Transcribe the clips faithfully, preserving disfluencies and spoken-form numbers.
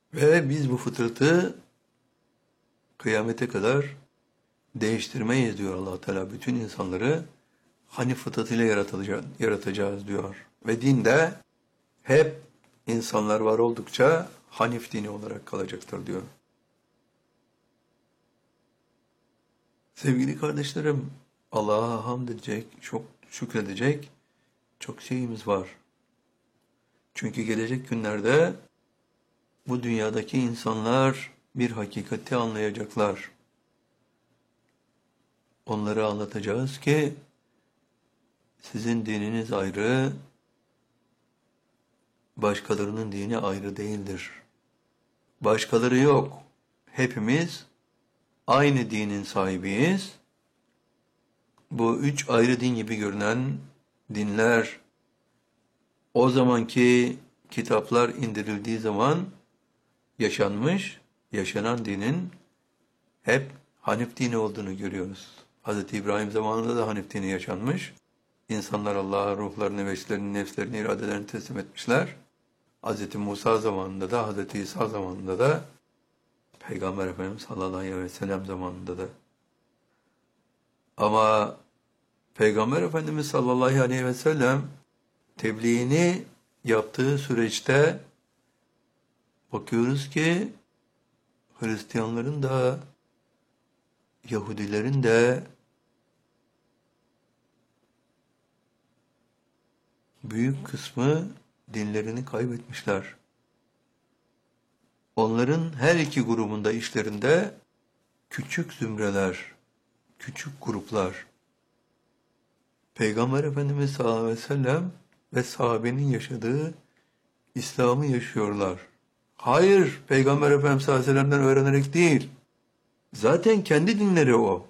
Ve biz bu fıtratı kıyamete kadar değiştirmeyiz diyor Allah Teala. Bütün insanları Hanif fıtratıyla yaratılacağız, yaratacağız diyor. Ve dinde hep insanlar var oldukça Hanif dini olarak kalacaktır diyor. Sevgili kardeşlerim, Allah'a hamd edecek, çok şükredecek çok şeyimiz var. Çünkü gelecek günlerde bu dünyadaki insanlar bir hakikati anlayacaklar. Onlara anlatacağız ki sizin dininiz ayrı, başkalarının dini ayrı değildir. Başkaları yok. Hepimiz aynı dinin sahibiyiz. Bu üç ayrı din gibi görünen dinler, o zamanki kitaplar indirildiği zaman yaşanmış, yaşanan dinin hep Hanif dini olduğunu görüyoruz. Hazreti İbrahim zamanında da Hanif dini yaşanmış. İnsanlar Allah'a ruhlarını, veçlerini, nefslerini, iradelerini teslim etmişler. Hazreti Musa zamanında da, Hazreti İsa zamanında da, Peygamber Efendimiz sallallahu aleyhi ve sellem zamanında da. Ama Peygamber Efendimiz sallallahu aleyhi ve sellem tebliğini yaptığı süreçte bakıyoruz ki Hristiyanların da, Yahudilerin de büyük kısmı dinlerini kaybetmişler. Onların her iki grubunda işlerinde küçük zümreler, küçük gruplar, Peygamber Efendimiz sallallahu aleyhi ve sellem ve sahabenin yaşadığı İslam'ı yaşıyorlar. Hayır, Peygamber Efendimiz sallallahu aleyhi ve sellem'den öğrenerek değil. Zaten kendi dinleri o.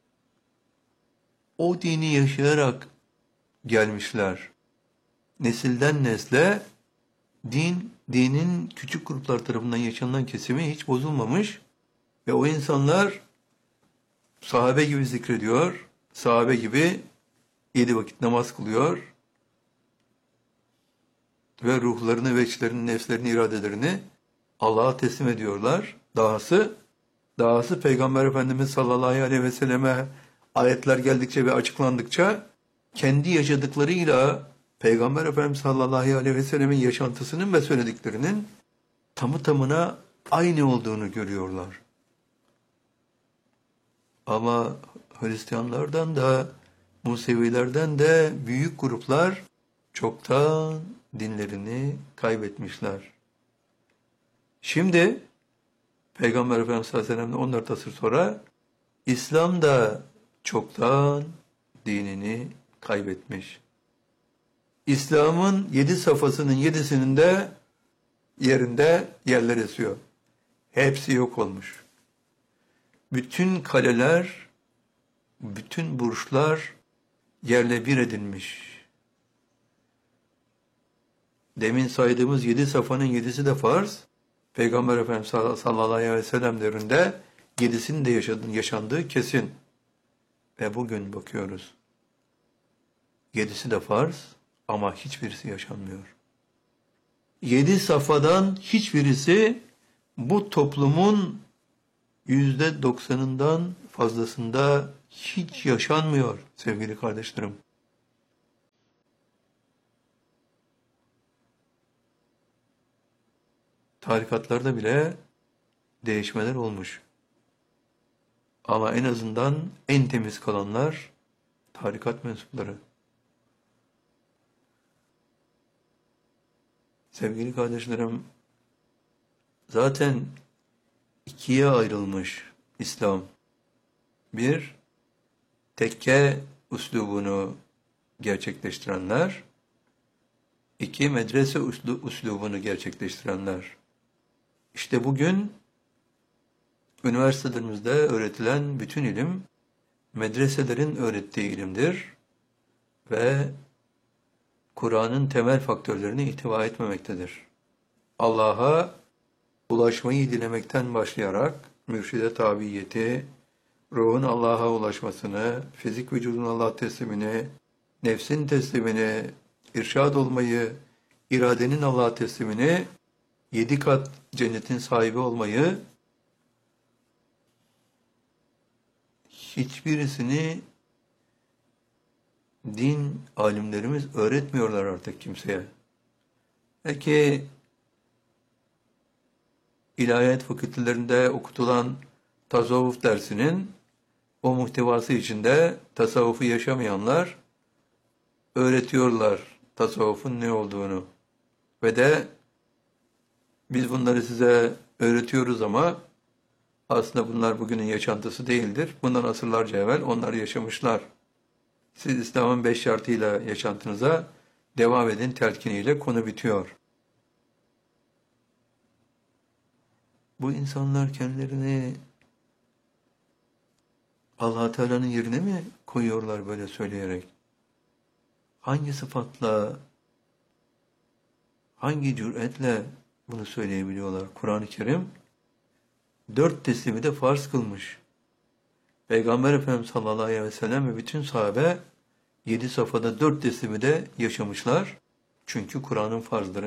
O dini yaşayarak gelmişler. Nesilden nesle din, dinin küçük gruplar tarafından yaşanılan kesimi hiç bozulmamış ve o insanlar sahabe gibi zikrediyor, sahabe gibi yedi vakit namaz kılıyor ve ruhlarını, veçlerini, nefslerini, iradelerini Allah'a teslim ediyorlar. Dahası, dahası Peygamber Efendimiz sallallahu aleyhi ve selleme ayetler geldikçe ve açıklandıkça kendi yaşadıklarıyla Peygamber Efendimiz sallallahu aleyhi ve sellemin yaşantısının ve söylediklerinin tamı tamına aynı olduğunu görüyorlar. Ama Hristiyanlardan da, Musevilerden de büyük gruplar çoktan dinlerini kaybetmişler. Şimdi Peygamber Efendimiz sallallahu aleyhi ve sellem'den on dört asır sonra İslam da çoktan dinini kaybetmiş. İslam'ın yedi safhasının yedisinin de yerinde yerler esiyor. Hepsi yok olmuş. Bütün kaleler, bütün burçlar yerle bir edilmiş. Demin saydığımız yedi safhanın yedisi de farz. Peygamber Efendimiz sallallahu aleyhi ve sellem devrinde yedisinin de yaşadığı, yaşandığı kesin. Ve bugün bakıyoruz. Yedisi de farz ama hiçbirisi yaşanmıyor. Yedi safhadan hiçbirisi bu toplumun yüzde doksanından fazlasında hiç yaşanmıyor sevgili kardeşlerim. Tarikatlarda bile değişmeler olmuş. Ama en azından en temiz kalanlar tarikat mensupları. Sevgili kardeşlerim, zaten ikiye ayrılmış İslam. Bir, tekke üslubunu gerçekleştirenler. İki, medrese üslubunu gerçekleştirenler. İşte bugün üniversitelerimizde öğretilen bütün ilim, medreselerin öğrettiği ilimdir ve Kur'an'ın temel faktörlerini ihtiva etmemektedir. Allah'a ulaşmayı dilemekten başlayarak mürşide tabiyeti, ruhun Allah'a ulaşmasını, fizik vücudun Allah teslimini, nefsin teslimini, irşad olmayı, iradenin Allah'a teslimini yedi kat cennetin sahibi olmayı hiçbirisini din alimlerimiz öğretmiyorlar artık kimseye. Belki ilahiyat fakültelerinde okutulan tasavvuf dersinin o muhtevası içinde tasavvufu yaşamayanlar öğretiyorlar tasavvufun ne olduğunu. Ve de biz bunları size öğretiyoruz ama aslında bunlar bugünün yaşantısı değildir. Bundan asırlarca evvel onlar yaşamışlar. Siz İslam'ın beş şartıyla yaşantınıza devam edin telkiniyle konu bitiyor. Bu insanlar kendilerini Allah Teala'nın yerine mi koyuyorlar böyle söyleyerek? Hangi sıfatla, hangi cüretle bunu söyleyebiliyorlar? Kur'an-ı Kerim dört teslimi de farz kılmış. Peygamber Efendimiz sallallahu aleyhi ve sellem ve bütün sahabe yedi safhada dört teslimi de yaşamışlar. Çünkü Kur'an'ın farzları.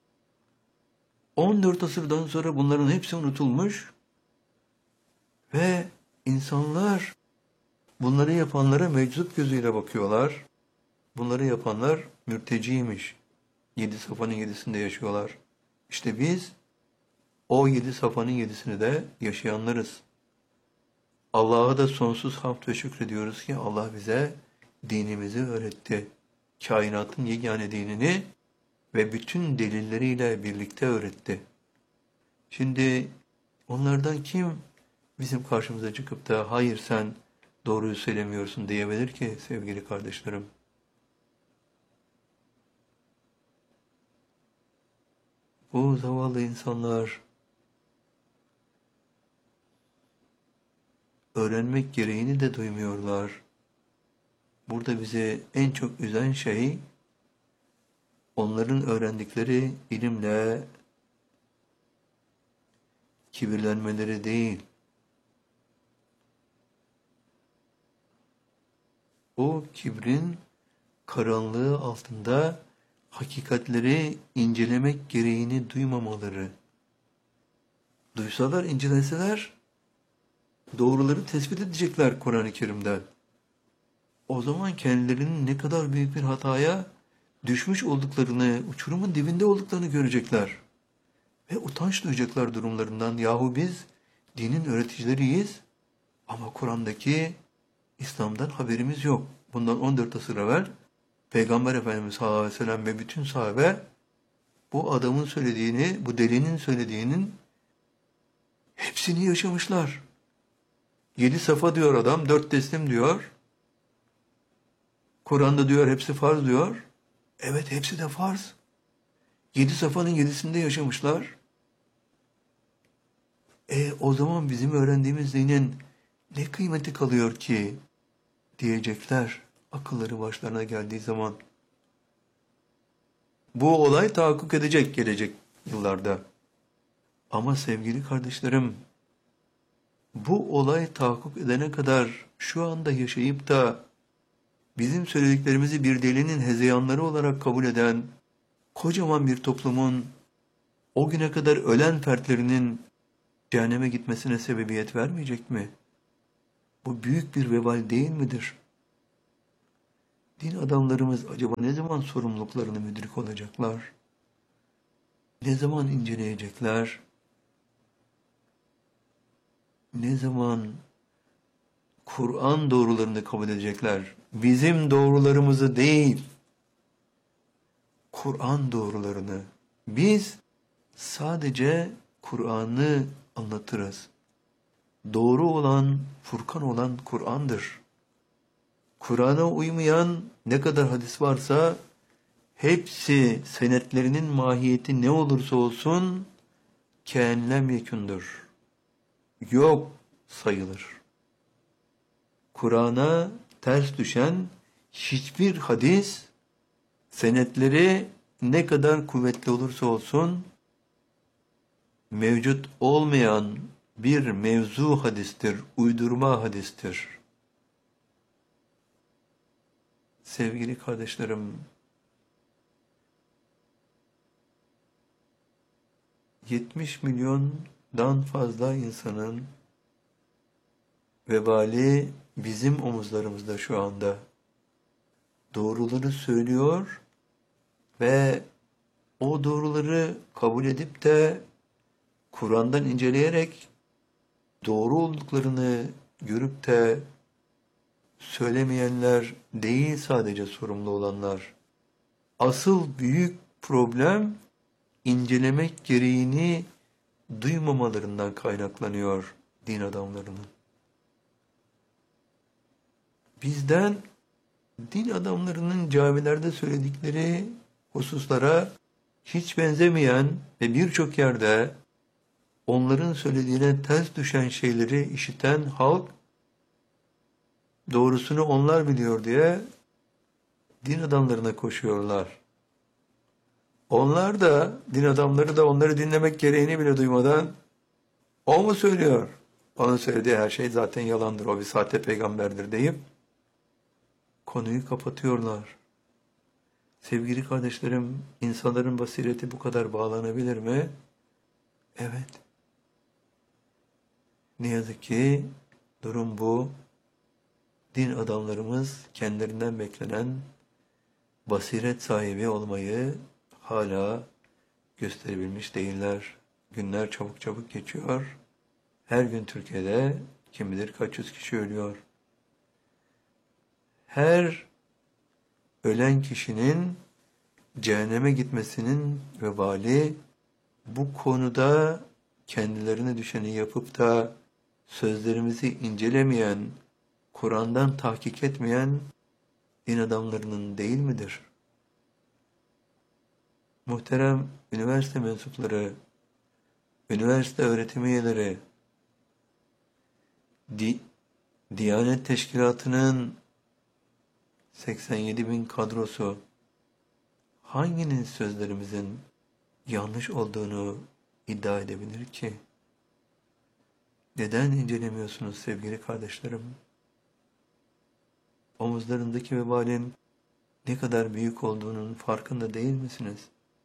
on dört asırdan sonra bunların hepsi unutulmuş ve insanlar bunları yapanlara meczup gözüyle bakıyorlar. Bunları yapanlar mürteciymiş. Yedi safhanın yedisinde yaşıyorlar. İşte biz o yedi safhanın yedisini de yaşayanlarız. Allah'a da sonsuz hamd ve şükrediyoruz ki Allah bize dinimizi öğretti. Kainatın yegane dinini ve bütün delilleriyle birlikte öğretti. Şimdi onlardan kim bizim karşımıza çıkıp da hayır sen doğruyu söylemiyorsun diyebilir ki sevgili kardeşlerim? Bu zavallı insanlar öğrenmek gereğini de duymuyorlar. Burada bizi en çok üzen şey onların öğrendikleri ilimle kibirlenmeleri değil. O kibrin karanlığı altında hakikatleri incelemek gereğini duymamaları. Duysalar, inceleseler doğruları tespit edecekler Kur'an-ı Kerim'den. O zaman kendilerinin ne kadar büyük bir hataya düşmüş olduklarını, uçurumun dibinde olduklarını görecekler. Ve utanç duyacaklar durumlarından. Yahu biz dinin öğreticileriyiz ama Kur'an'daki İslam'dan haberimiz yok. Bundan on dört asır evvel Peygamber Efendimiz sallallahu aleyhi ve sellem ve bütün sahabe bu adamın söylediğini, bu delinin söylediğinin hepsini yaşamışlar. Yedi safa diyor adam, dört teslim diyor. Kur'an'da diyor hepsi farz diyor. Evet hepsi de farz. Yedi safanın yedisinde yaşamışlar. E o zaman bizim öğrendiğimiz dinin ne kıymeti kalıyor ki diyecekler akılları başlarına geldiği zaman. Bu olay tahakkuk edecek gelecek yıllarda. Ama sevgili kardeşlerim, bu olay tahakkuk edene kadar şu anda yaşayıp da bizim söylediklerimizi bir delinin hezeyanları olarak kabul eden kocaman bir toplumun o güne kadar ölen fertlerinin cehenneme gitmesine sebebiyet vermeyecek mi? Bu büyük bir vebal değil midir? Din adamlarımız acaba ne zaman sorumluluklarını müdrik olacaklar? Ne zaman inceleyecekler? Ne zaman Kur'an doğrularını kabul edecekler? Bizim doğrularımızı değil, Kur'an doğrularını. Biz sadece Kur'an'ı anlatırız. Doğru olan, Furkan olan Kur'an'dır. Kur'an'a uymayan ne kadar hadis varsa hepsi senetlerinin mahiyeti ne olursa olsun kâenlem yekûndür. Yok sayılır. Kur'an'a ters düşen hiçbir hadis senetleri ne kadar kuvvetli olursa olsun mevcut olmayan bir mevzu hadistir, uydurma hadistir. Sevgili kardeşlerim, yetmiş milyondan fazla insanın vebali bizim omuzlarımızda şu anda. Doğruları söylüyor ve o doğruları kabul edip de Kur'an'dan inceleyerek doğru olduklarını görüp de söylemeyenler değil sadece sorumlu olanlar. Asıl büyük problem incelemek gereğini duymamalarından kaynaklanıyor din adamlarının. Bizden din adamlarının camilerde söyledikleri hususlara hiç benzemeyen ve birçok yerde onların söylediğine ters düşen şeyleri işiten halk, doğrusunu onlar biliyor diye din adamlarına koşuyorlar. Onlar da, din adamları da onları dinlemek gereğini bile duymadan, o mu söylüyor? Onun söylediği her şey zaten yalandır, o bir sahte peygamberdir deyip konuyu kapatıyorlar. Sevgili kardeşlerim, insanların basireti bu kadar bağlanabilir mi? Evet. Ne yazık ki durum bu. Din adamlarımız kendilerinden beklenen basiret sahibi olmayı hala gösterebilmiş değiller. Günler çabuk çabuk geçiyor. Her gün Türkiye'de kim bilir kaç yüz kişi ölüyor. Her ölen kişinin cehenneme gitmesinin vebali bu konuda kendilerine düşeni yapıp da sözlerimizi incelemeyen, Kur'an'dan tahkik etmeyen din adamlarının değil midir? Muhterem üniversite mensupları, üniversite öğretim üyeleri, Di Diyanet Teşkilatı'nın seksen yedi bin kadrosu, hanginin sözlerimizin yanlış olduğunu iddia edebilir ki? Neden incelemiyorsunuz sevgili kardeşlerim? Omuzlarındaki vebalin ne kadar büyük olduğunun farkında değil misiniz?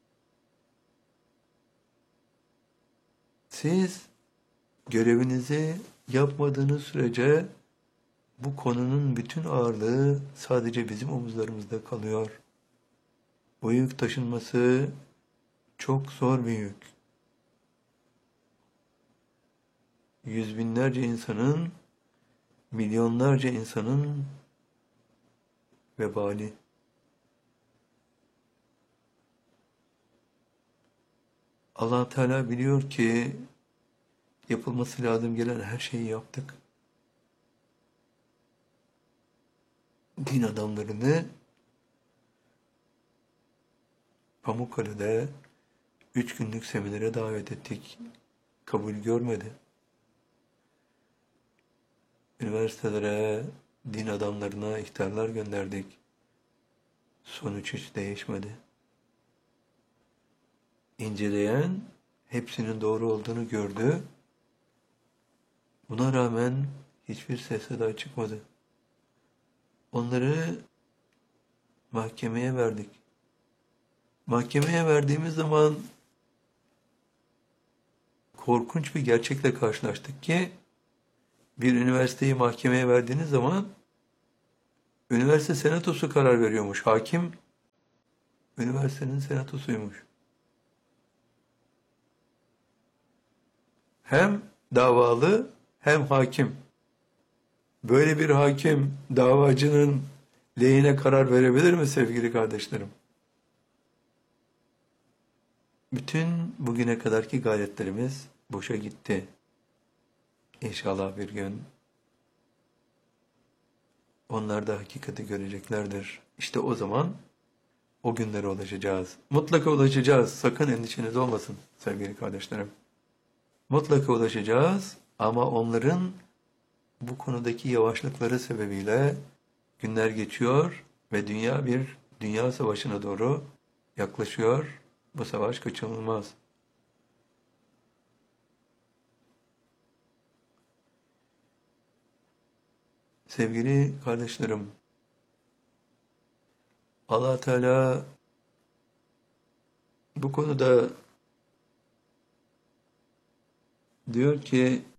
Siz görevinizi yapmadığınız sürece bu konunun bütün ağırlığı sadece bizim omuzlarımızda kalıyor. Bu yük taşınması çok zor bir yük. Yüz binlerce insanın, milyonlarca insanın vebali. Allah Teala biliyor ki yapılması lazım gelen her şeyi yaptık. Din adamlarını Pamukkale'de üç günlük seminere davet ettik. Kabul görmedi. Üniversitelere, din adamlarına ihtarlar gönderdik. Sonuç hiç değişmedi. İnceleyen hepsinin doğru olduğunu gördü. Buna rağmen hiçbir ses daha çıkmadı. Onları mahkemeye verdik. Mahkemeye verdiğimiz zaman korkunç bir gerçekle karşılaştık ki bir üniversiteyi mahkemeye verdiğiniz zaman üniversite senatosu karar veriyormuş. Hakim üniversitenin senatosuymuş. Hem davalı hem hakim. Böyle bir hakim davacının lehine karar verebilir mi sevgili kardeşlerim? Bütün bugüne kadarki gayretlerimiz boşa gitti. İnşallah bir gün onlar da hakikati göreceklerdir. İşte o zaman o günlere ulaşacağız. Mutlaka ulaşacağız. Sakın endişeniz olmasın sevgili kardeşlerim. Mutlaka ulaşacağız ama onların bu konudaki yavaşlıkları sebebiyle günler geçiyor ve dünya bir dünya savaşına doğru yaklaşıyor. Bu savaş kaçınılmaz. Sevgili kardeşlerim, Allah Teala bu konuda Diyor ki